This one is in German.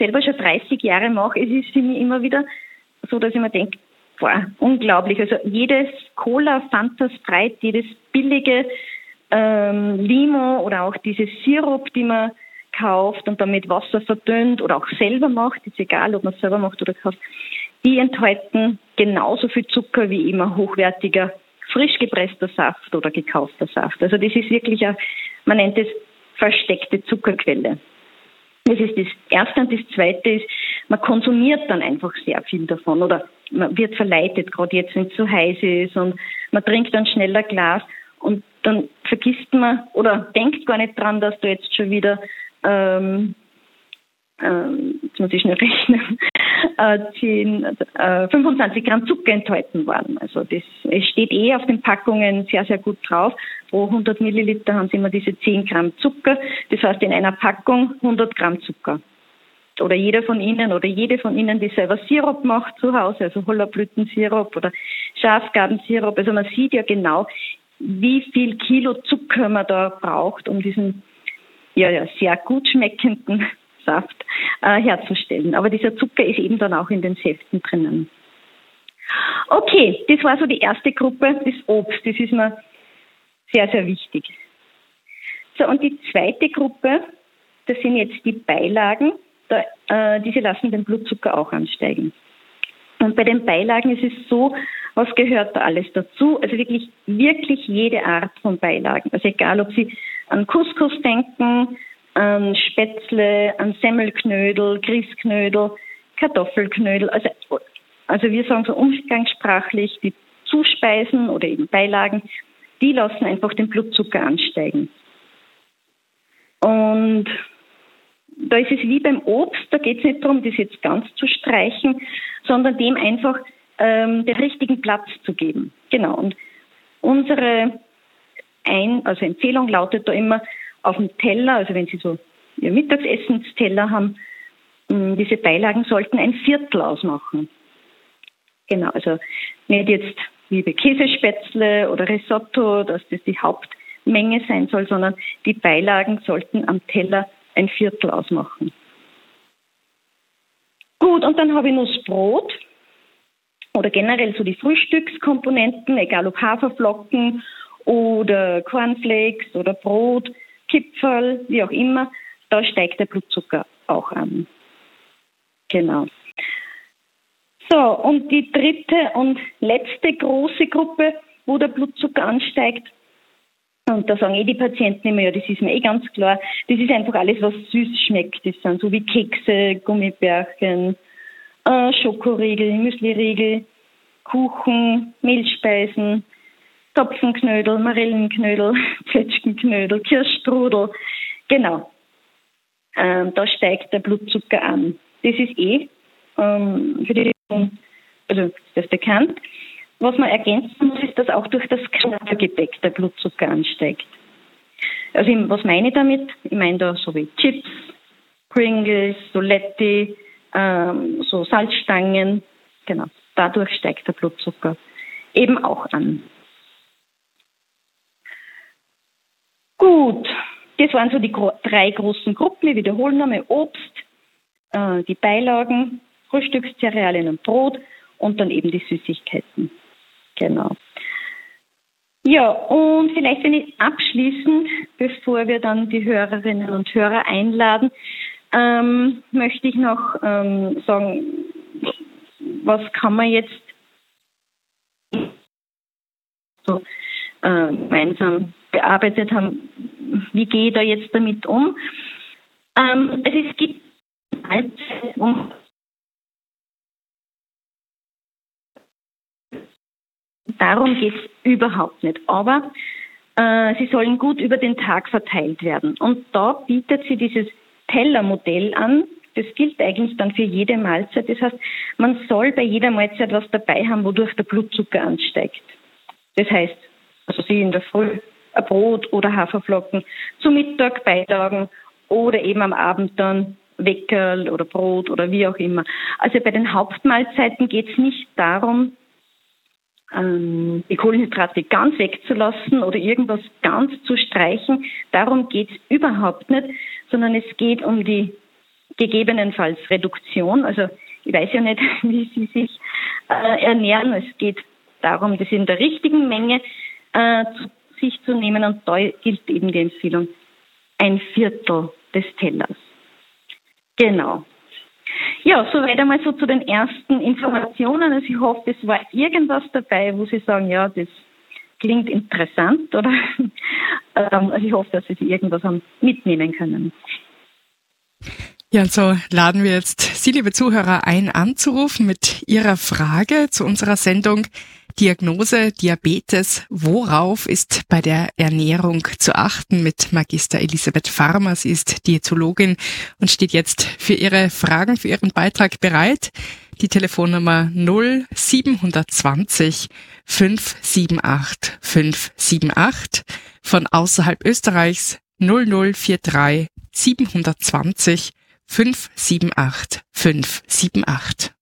selber schon 30 Jahre mache, es ist für mich immer wieder so, dass ich mir denke, boah, unglaublich. Also jedes Cola, Fanta, Sprite, jedes billige Limo oder auch dieses Sirup, die man kauft und dann mit Wasser verdünnt oder auch selber macht, ist egal, ob man es selber macht oder kauft, die enthalten genauso viel Zucker wie immer hochwertiger, frisch gepresster Saft oder gekaufter Saft. Also das ist wirklich man nennt es versteckte Zuckerquelle. Das ist das Erste. Und das Zweite ist, man konsumiert dann einfach sehr viel davon oder man wird verleitet, gerade jetzt, wenn es so heiß ist und man trinkt dann schnell ein Glas und dann vergisst man oder denkt gar nicht dran, dass du jetzt schon wieder, jetzt muss ich schnell rechnen, 25 Gramm Zucker enthalten waren. Also es steht auf den Packungen sehr, sehr gut drauf. Pro 100 Milliliter haben sie immer diese 10 Gramm Zucker. Das heißt, in einer Packung 100 Gramm Zucker. Oder jeder von Ihnen oder jede von Ihnen, die selber Sirup macht zu Hause, also Hollerblütensirup oder Schafgarbensirup. Also man sieht ja genau, wie viel Kilo Zucker man da braucht, um diesen sehr gut schmeckenden Saft herzustellen. Aber dieser Zucker ist eben dann auch in den Säften drinnen. Okay, das war so die erste Gruppe, das Obst. Das ist mir sehr, sehr wichtig. So, und die zweite Gruppe, das sind jetzt die Beilagen. Diese lassen den Blutzucker auch ansteigen. Und bei den Beilagen ist es so, was gehört da alles dazu? Also wirklich jede Art von Beilagen. Also egal, ob Sie an Couscous denken, an Spätzle, an Semmelknödel, Grießknödel, Kartoffelknödel. Also wir sagen so umgangssprachlich, die Zuspeisen oder eben Beilagen, die lassen einfach den Blutzucker ansteigen. Und da ist es wie beim Obst, da geht es nicht darum, das jetzt ganz zu streichen, sondern dem einfach den richtigen Platz zu geben. Genau. Und unsere Empfehlung lautet da immer auf dem Teller, also wenn Sie so Ihr Mittagsessensteller haben, diese Beilagen sollten ein Viertel ausmachen. Genau, also nicht jetzt wie bei Käsespätzle oder Risotto, dass das die Hauptmenge sein soll, sondern die Beilagen sollten am Teller ein Viertel ausmachen. Gut, und dann habe ich noch das Brot oder generell so die Frühstückskomponenten, egal ob Haferflocken oder Cornflakes oder Brot, Kipferl, wie auch immer, da steigt der Blutzucker auch an. Genau. So, und die dritte und letzte große Gruppe, wo der Blutzucker ansteigt, und da sagen die Patienten immer, ja, das ist mir ganz klar, das ist einfach alles, was süß schmeckt. Das sind so wie Kekse, Gummibärchen, Schokoriegel, Müsliriegel, Kuchen, Mehlspeisen, Topfenknödel, Marillenknödel, Zwetschgenknödel, Kirschstrudel. Genau. Da steigt der Blutzucker an. Das ist für die, also das ist bekannt. Was man ergänzen muss, ist, dass auch durch das Knabbergebäck der Blutzucker ansteigt. Also was meine ich damit? Ich meine da so wie Chips, Pringles, Soletti, so Salzstangen. Genau, dadurch steigt der Blutzucker eben auch an. Gut, das waren so die drei großen Gruppen. Ich wiederhole nochmal: Obst, die Beilagen, Frühstückscerealien und Brot und dann eben die Süßigkeiten. Genau. Ja, und vielleicht, wenn ich abschließend, bevor wir dann die Hörerinnen und Hörer einladen, möchte ich noch sagen, was kann man jetzt so gemeinsam bearbeitet haben, wie gehe ich da jetzt damit um? Es gibt darum geht es überhaupt nicht. Aber sie sollen gut über den Tag verteilt werden. Und da bietet sie dieses Tellermodell an. Das gilt eigentlich dann für jede Mahlzeit. Das heißt, man soll bei jeder Mahlzeit was dabei haben, wodurch der Blutzucker ansteigt. Das heißt, also Sie in der Früh ein Brot oder Haferflocken, zu Mittag Beilagen oder eben am Abend dann Weckerl oder Brot oder wie auch immer. Also bei den Hauptmahlzeiten geht es nicht darum, die Kohlenhydrate ganz wegzulassen oder irgendwas ganz zu streichen. Darum geht es überhaupt nicht, sondern es geht um die gegebenenfalls Reduktion. Also ich weiß ja nicht, wie Sie sich ernähren. Es geht darum, das in der richtigen Menge zu sich zu nehmen, und da gilt eben die Empfehlung 1/4 des Tellers. Genau. Ja, soweit einmal so zu den ersten Informationen. Also ich hoffe, es war irgendwas dabei, wo Sie sagen, ja, das klingt interessant, oder? Also ich hoffe, dass Sie irgendwas haben mitnehmen können. Ja, und so laden wir jetzt Sie, liebe Zuhörer, ein, anzurufen mit Ihrer Frage zu unserer Sendung Diagnose Diabetes. Worauf ist bei der Ernährung zu achten? Mit Magister Elisabeth Farmer. Sie ist Diätologin und steht jetzt für Ihre Fragen, für Ihren Beitrag bereit. Die Telefonnummer 0720 578 578. Von außerhalb Österreichs 0043 720 578 578.